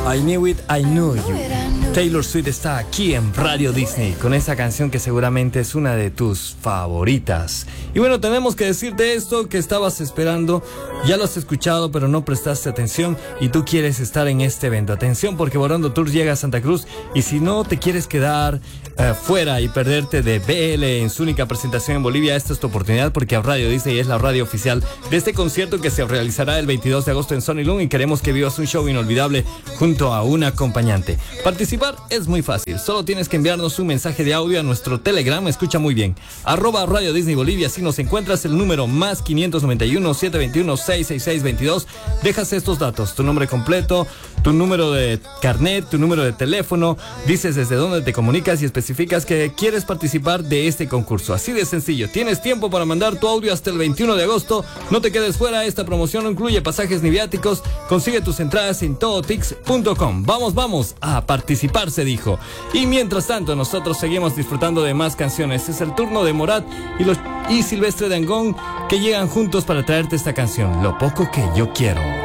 I Knew It, I Knew You. Taylor Swift está aquí en Radio Disney con esa canción que seguramente es una de tus favoritas. Y bueno, tenemos que decirte esto que estabas esperando. Ya lo has escuchado, pero no prestaste atención y tú quieres estar en este evento. Atención, porque Borando Tours llega a Santa Cruz y si no te quieres quedar fuera y perderte de BL en su única presentación en Bolivia, esta es tu oportunidad, porque Radio Disney es la radio oficial de este concierto que se realizará el 22 de agosto en Sony Loom y queremos que vivas un show inolvidable junto a un acompañante. Participar es muy fácil, solo tienes que enviarnos un mensaje de audio a nuestro Telegram, escucha muy bien, @Radio Disney Bolivia, si nos encuentras el número más 591 721 66622, dejas estos datos, tu nombre completo, tu número de carnet, tu número de teléfono, dices desde dónde te comunicas y especificas que quieres participar de este concurso, así de sencillo. Tienes tiempo para mandar tu audio hasta el 21 de agosto, no te quedes fuera, esta promoción no incluye pasajes ni viáticos, consigue tus entradas en todotix.com. Vamos a participar, se dijo. Y mientras tanto nosotros seguimos disfrutando de más canciones. Es el turno de Morat y Silvestre Dangond, que llegan juntos para traerte esta canción, Lo poco que yo quiero.